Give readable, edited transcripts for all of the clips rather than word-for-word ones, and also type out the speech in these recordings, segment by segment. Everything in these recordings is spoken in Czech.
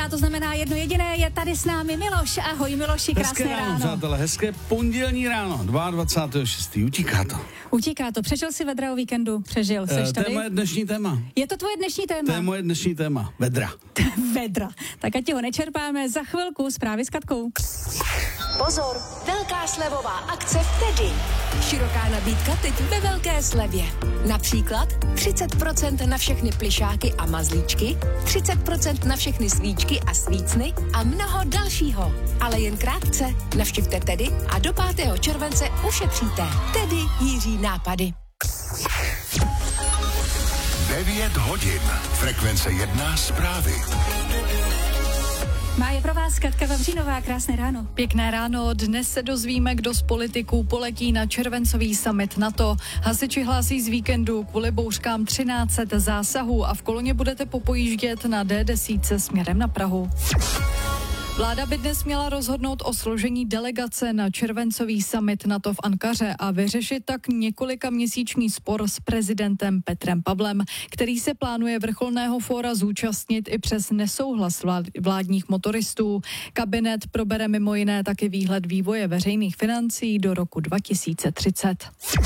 to znamená jedno jediné, je tady s námi Miloš. Ahoj Miloši, krásné ráno. Přátelé, hezké pondělní ráno, 22.6. Utíká to. Přežil si vedra o víkendu? Přežil, seš tady? To je moje dnešní téma. Je to tvoje dnešní téma? To je moje dnešní téma, vedra. Vedra. Tak ať ho nečerpáme, za chvilku zprávy s Katkou. Pozor, velká slevová akce v Tedy. Široká nabídka teď ve velké slevě. Například 30% na všechny plyšáky a mazlíčky, 30% na všechny svíčky a svícny a mnoho dalšího. Ale jen krátce. Navštivte Tedy a do 5. července ušetříte. Tedy Jiří nápady. 9 hodin. Frekvence 1 zprávy. Má je pro vás Katka Vavřínová, krásné ráno. Pěkné ráno, dnes se dozvíme, kdo z politiků poletí na červencový summit NATO. Hasiči hlásí z víkendu kvůli bouřkám 13 zásahů a v koloně budete popojíždět na D10 směrem na Prahu. Vláda by dnes měla rozhodnout o složení delegace na červencový summit NATO v Ankaře a vyřešit tak několika měsíční spor s prezidentem Petrem Pavlem, který se plánuje vrcholného fóra zúčastnit i přes nesouhlas vládních motoristů. Kabinet probere mimo jiné taky výhled vývoje veřejných financí do roku 2030.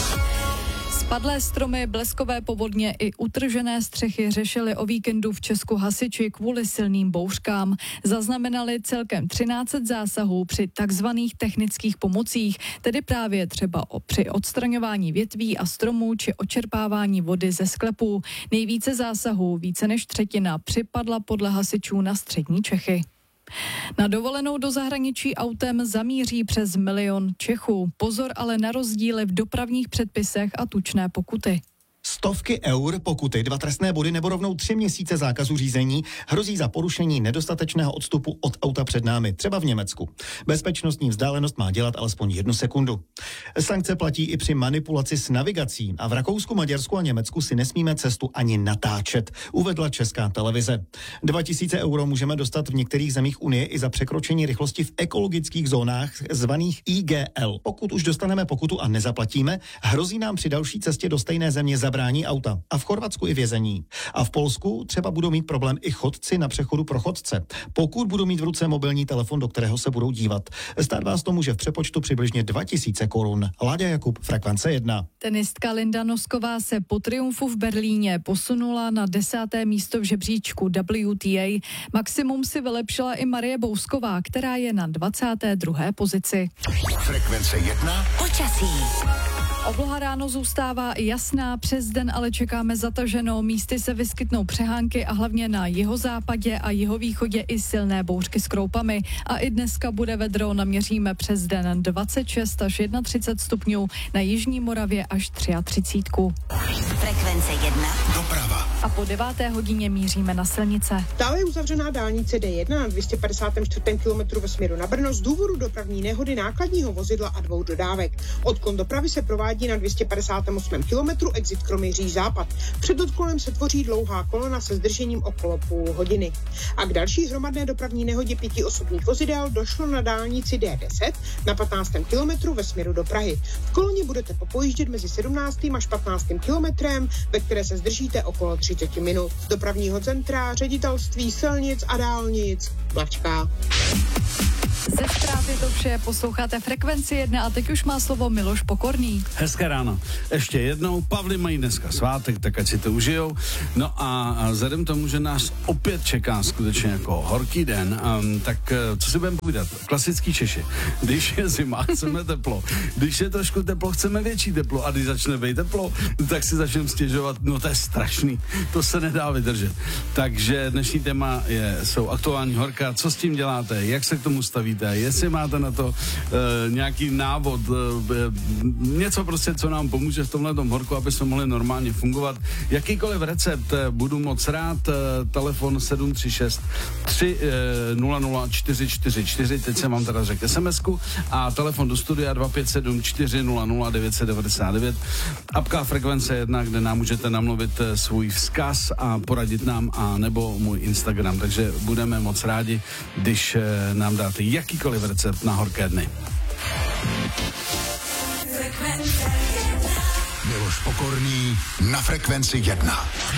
Spadlé stromy, bleskové povodně i utržené střechy řešili o víkendu v Česku hasiči kvůli silným bouřkám. Zaznamenali celkem 13 zásahů při takzvaných technických pomocích, tedy právě třeba při odstraňování větví a stromů či očerpávání vody ze sklepů. Nejvíce zásahů, více než třetina, připadla podle hasičů na střední Čechy. Na dovolenou do zahraničí autem zamíří přes 1 milion Čechů. Pozor ale na rozdíly v dopravních předpisech a tučné pokuty. Stovky eur pokuty, 2 trestné body nebo rovnou 3 měsíce zákazu řízení hrozí za porušení nedostatečného odstupu od auta před námi, třeba v Německu. Bezpečnostní vzdálenost má dělat alespoň 1 sekundu. Sankce platí i při manipulaci s navigací a v Rakousku, Maďarsku a Německu si nesmíme cestu ani natáčet, uvedla Česká televize. 2000 euro můžeme dostat v některých zemích Unie i za překročení rychlosti v ekologických zónách zvaných IGL. Pokud už dostaneme pokutu a nezaplatíme, hrozí nám při další cestě do stejné země zabrání auta. A v Chorvatsku i vězení. A v Polsku třeba budou mít problém i chodci na přechodu pro chodce. Pokud budou mít v ruce mobilní telefon, do kterého se budou dívat. Stát vás to může v přepočtu přibližně 2000 korun. Láďa Jakub, Frekvence 1. Tenistka Linda Nosková se po triumfu v Berlíně posunula na 10. místo v žebříčku WTA. Maximum si vylepšila i Marie Bousková, která je na 22. pozici. Frekvence 1. Počasí. Obloha ráno zůstává jasná, přes den ale čekáme zataženo, místy se vyskytnou přehánky a hlavně na jihozápadě a jihovýchodě i silné bouřky s kroupami. A i dneska bude vedro, naměříme přes den 26 až 31 stupňů, na jižní Moravě až 33. Frekvence 1. Doprava. A po 9. hodině míříme na silnice. Dále je uzavřená dálnice D1 na 254. kilometru ve směru na Brno z důvodu dopravní nehody nákladního vozidla a 2 dodávek. Odklon dopravy se provádí na 258. kilometru exit Kroměříž západ. Před odklonem se tvoří dlouhá kolona se zdržením okolo půl hodiny. A k další hromadné dopravní nehodě 5 osobních vozidel došlo na dálnici D10 na 15. kilometru ve směru do Prahy. V koloně budete popojíždět mezi 17. až 15. kilometrem, ve které se zdržíte okolo 30 minut. Z dopravního centra, ředitelství silnic a dálnic Blačka. Ze zprávy to vše, posloucháte Frekvenci 1 a teď už má slovo Miloš Pokorný. Hezké ráno. Ještě jednou, Pavli mají dneska svátek, tak ať si to užijou. No a vzhledem tomu, že nás opět čeká skutečně jako horký den, tak co si budeme povídat? Klasický Češi. Když je zima, chceme teplo. Když je trošku teplo, chceme větší teplo. A když začne být teplo, tak si začneme stěžovat, no to je strašný, to se nedá vydržet. Takže dnešní téma jsou aktuální horka. Co s tím děláte? Jak se k tomu stavíte? Jestli máte na to nějaký návod, něco prostě, co nám pomůže v tomhletom horku, aby jsme mohli normálně fungovat. Jakýkoliv recept budu moc rád. Telefon 736 300 444. Teď jsem vám teda řekl SMS-ku a telefon do studia 257 400 999. Apka Frekvence 1, kde nám můžete namluvit svůj vzkaz a poradit nám, a nebo můj Instagram. Takže budeme moc rádi, když nám dáte jakýkoliv recept na horké dny. Miloš Pokorný na Frekvenci 1.